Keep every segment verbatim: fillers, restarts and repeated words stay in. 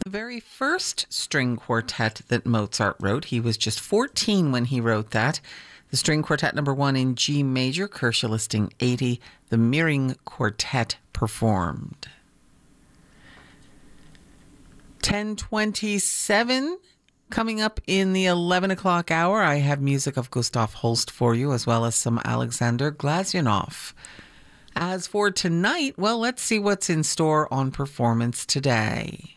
very first string quartet that Mozart wrote. He was just fourteen when he wrote that. The string quartet number one in G major, Korsha listing eighty, the Meering Quartet performed. ten twenty-seven, coming up in the eleven o'clock hour, I have music of Gustav Holst for you, as well as some Alexander Glazunov. As for tonight, well, let's see what's in store on Performance Today.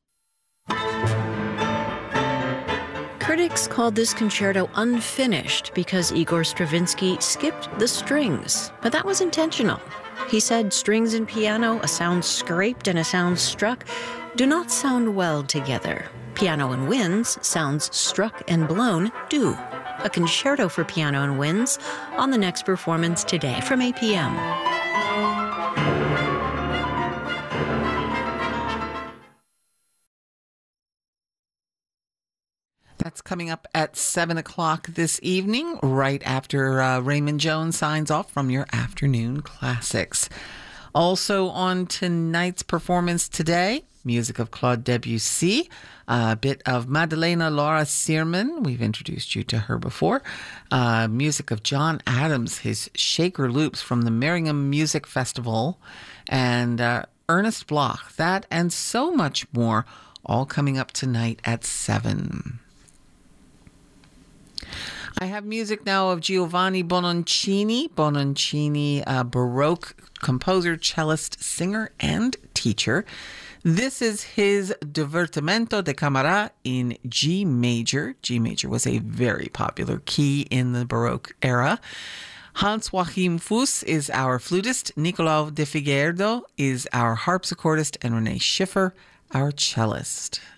Critics called this concerto unfinished because Igor Stravinsky skipped the strings, but that was intentional. He said strings and piano, a sound scraped and a sound struck, do not sound well together. Piano and winds, sounds struck and blown, do. A concerto for piano and winds on the next Performance Today from eight p.m. That's coming up at seven o'clock this evening, right after uh, Raymond Jones signs off from your afternoon classics. Also on tonight's Performance Today, music of Claude Debussy, a bit of Madalena Laura Searman. We've introduced you to her before. Uh, music of John Adams, his Shaker Loops from the Merringham Music Festival, and uh, Ernest Bloch. That and so much more, all coming up tonight at seven. I have music now of Giovanni Bononcini. Bononcini, a Baroque composer, cellist, singer, and teacher. This is his Divertimento de Camera in G major. G major was a very popular key in the Baroque era. Hans Joachim Fuss is our flutist. Nicolau de Figueiredo is our harpsichordist. And Renee Schiffer, our cellist.